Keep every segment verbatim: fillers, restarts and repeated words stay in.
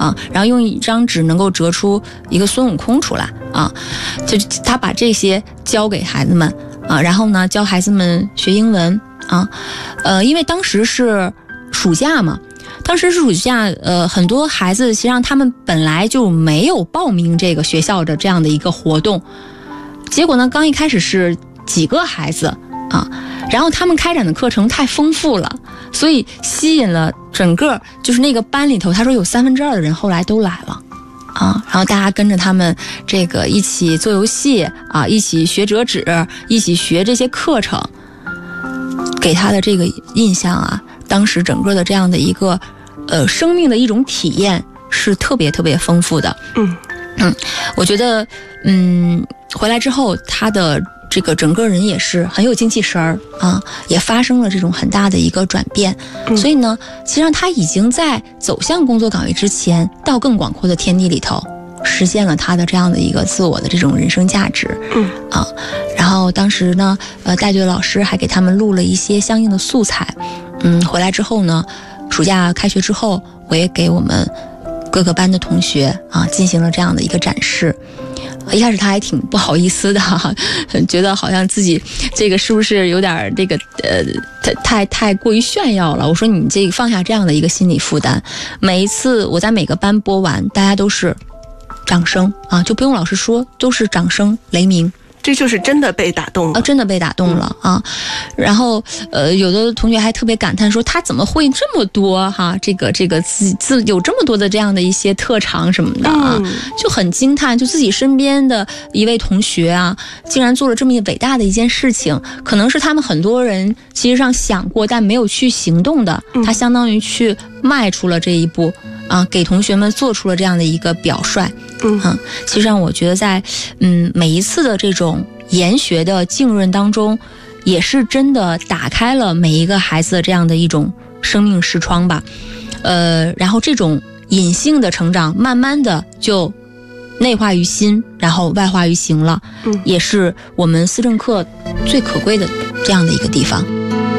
啊，然后用一张纸能够折出一个孙悟空出来啊，就他把这些教给孩子们啊，然后呢教孩子们学英文啊，呃，因为当时是暑假嘛。当时是暑假，呃，很多孩子实际上他们本来就没有报名这个学校的这样的一个活动，结果呢，刚一开始是几个孩子啊，然后他们开展的课程太丰富了，所以吸引了整个就是那个班里头，他说有三分之二的人后来都来了。啊，然后大家跟着他们这个一起做游戏啊，一起学折纸，一起学这些课程，给他的这个印象啊，当时整个的这样的一个呃生命的一种体验是特别特别丰富的。 嗯嗯，我觉得嗯回来之后他的这个整个人也是很有精气神儿啊，也发生了这种很大的一个转变。嗯、所以呢，其实他已经在走向工作岗位之前，到更广阔的天地里头，实现了他的这样的一个自我的这种人生价值。 嗯啊，然后当时呢，呃，带队老师还给他们录了一些相应的素材。嗯，回来之后呢，暑假开学之后，我也给我们各个班的同学啊进行了这样的一个展示。一开始他还挺不好意思的，觉得好像自己这个是不是有点这个呃太太太过于炫耀了。我说你这个放下这样的一个心理负担，每一次我在每个班播完，大家都是掌声啊，就不用老师说，都是掌声雷鸣。 这就是真的被打动了、 啊、真的被打动了啊！然后呃，有的同学还特别感叹说，他怎么会这么多哈？这个这个自自有这么多的这样的一些特长什么的啊， 嗯、 就很惊叹，就自己身边的一位同学啊，竟然做了这么伟大的一件事情，可能是他们很多人其实上想过但没有去行动的，他相当于去迈出了这一步啊，给同学们做出了这样的一个表率。 嗯， 其实上我觉得在嗯每一次的这种研学的浸润当中，也是真的打开了每一个孩子的这样的一种生命视窗吧。呃，然后这种隐性的成长，慢慢的就内化于心，然后外化于行了。 嗯， 也是我们思政课最可贵的这样的一个地方。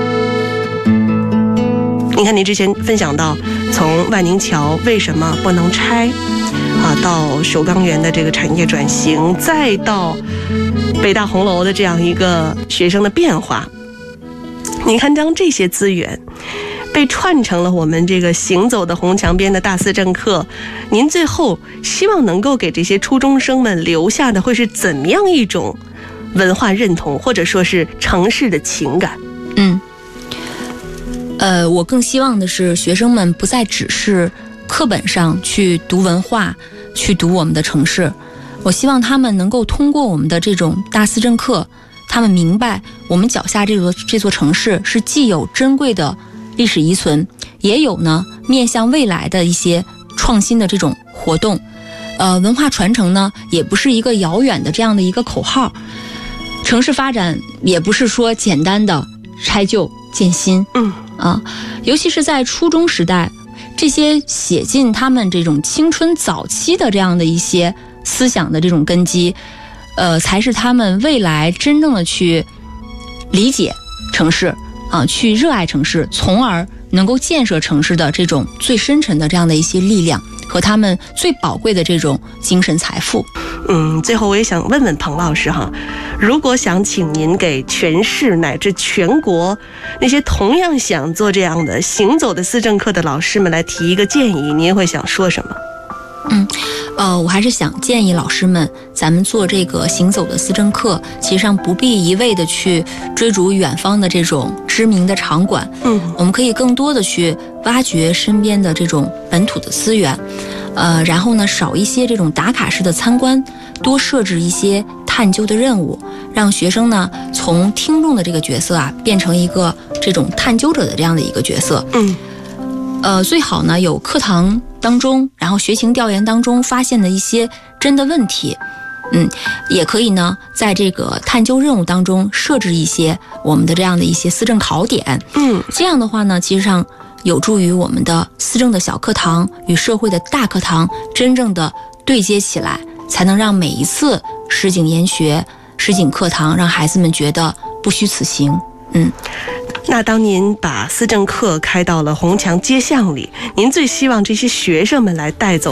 你看，您之前分享到，从万宁桥为什么不能拆？啊，到首钢园的这个产业转型，再到北大红楼的这样一个学生的变化，你看，当这些资源被串成了我们这个行走的红墙边的大思政课，您最后希望能够给这些初中生们留下的会是怎么样一种文化认同，或者说是城市的情感？ 嗯，呃，我更希望的是学生们不再只是课本上去读文化，去读我们的城市。我希望他们能够通过我们的这种大思政课，他们明白我们脚下这座这座城市是既有珍贵的历史遗存，也有呢面向未来的一些创新的这种活动。呃，文化传承呢，也不是一个遥远的这样的一个口号。城市发展也不是说简单的拆旧建新。 嗯啊，尤其是在初中时代，这些写进他们这种青春早期的这样的一些思想的这种根基，呃，才是他们未来真正的去理解城市啊，去热爱城市，从而能够建设城市的这种最深沉的这样的一些力量和他们最宝贵的这种精神财富。 嗯，最后我也想问问彭老师哈，如果想请您给全市乃至全国那些同样想做这样的行走的思政课的老师们来提一个建议，您会想说什么？ 嗯，呃，我还是想建议老师们，咱们做这个行走的思政课，其实上不必一味的去追逐远方的这种知名的场馆。 嗯， 我们可以更多的去挖掘身边的这种本土的资源，呃，然后呢，少一些这种打卡式的参观，多设置一些探究的任务，让学生呢从听众的这个角色啊，变成一个这种探究者的这样的一个角色。 嗯， 呃，最好呢有课堂当中，然后学情调研当中发现的一些真的问题，嗯，也可以呢在这个探究任务当中设置一些我们的这样的一些思政考点。 嗯， 这样的话呢，其实上有助于我们的思政的小课堂与社会的大课堂真正的对接起来，才能让每一次实景研学、实景课堂让孩子们觉得不虚此行。嗯， 那当您把思政课开到了红墙街巷里，您最希望这些学生们来带走